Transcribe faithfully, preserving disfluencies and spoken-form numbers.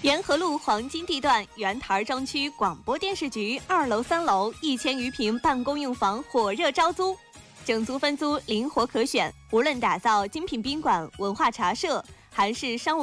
沿河路黄金地段原台庄区广播电视局二楼、三楼一千余平办公用房火热招租，整租分租灵活可选，无论打造精品宾馆、文化茶社，还是商务